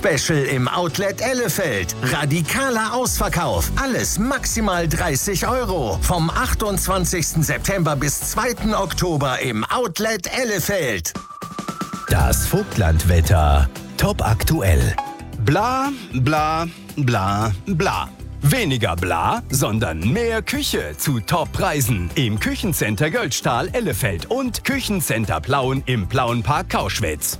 Special im Outlet Ellefeld. Radikaler Ausverkauf. Alles maximal 30 €. Vom 28. September bis 2. Oktober im Outlet Ellefeld. Das Vogtlandwetter. Top aktuell. Bla, bla, bla, bla. Weniger bla, sondern mehr Küche zu Top-Preisen im Küchencenter Göldstahl Ellefeld und Küchencenter Plauen im Plauenpark Kauschwitz.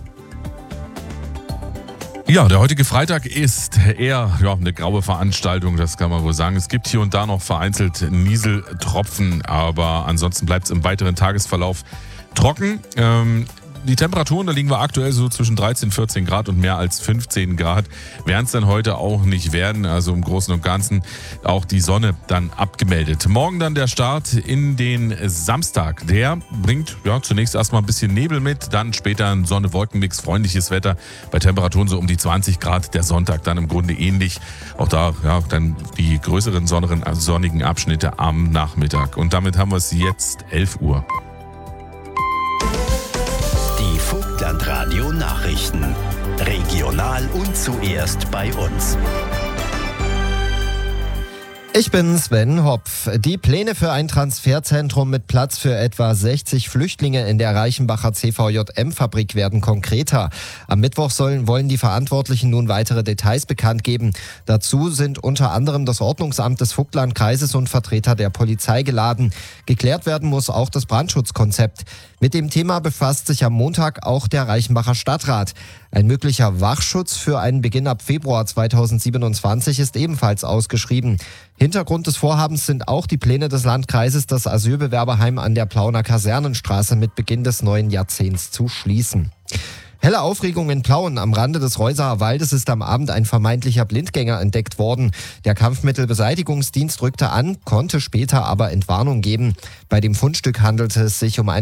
Ja, der heutige Freitag ist eher eine graue Veranstaltung, das kann man wohl sagen. Es gibt hier und da noch vereinzelt Nieseltropfen, aber ansonsten bleibt es im weiteren Tagesverlauf trocken. Die Temperaturen, da liegen wir aktuell so zwischen 13, 14 Grad und mehr als 15 Grad. Werden es dann heute auch nicht werden, also im Großen und Ganzen auch die Sonne dann abgemeldet. Morgen dann der Start in den Samstag. Der bringt zunächst erstmal ein bisschen Nebel mit, dann später ein Sonne-Wolken-Mix, freundliches Wetter bei Temperaturen so um die 20 Grad. Der Sonntag dann im Grunde ähnlich. Auch da dann die größeren sonnigen Abschnitte am Nachmittag. Und damit haben wir es jetzt 11 Uhr. Die Vogtlandradio Nachrichten. Regional und zuerst bei uns. Ich bin Sven Hopf. Die Pläne für ein Transferzentrum mit Platz für etwa 60 Flüchtlinge in der Reichenbacher CVJM-Fabrik werden konkreter. Am Mittwoch wollen die Verantwortlichen nun weitere Details bekannt geben. Dazu sind unter anderem das Ordnungsamt des Vogtlandkreises und Vertreter der Polizei geladen. Geklärt werden muss auch das Brandschutzkonzept. Mit dem Thema befasst sich am Montag auch der Reichenbacher Stadtrat. Ein möglicher Wachschutz für einen Beginn ab Februar 2027 ist ebenfalls ausgeschrieben. Hintergrund des Vorhabens sind auch die Pläne des Landkreises, das Asylbewerberheim an der Plauener Kasernenstraße mit Beginn des neuen Jahrzehnts zu schließen. Helle Aufregung in Plauen. Am Rande des Reusaer Waldes ist am Abend ein vermeintlicher Blindgänger entdeckt worden. Der Kampfmittelbeseitigungsdienst rückte an, konnte später aber Entwarnung geben. Bei dem Fundstück handelte es sich um ein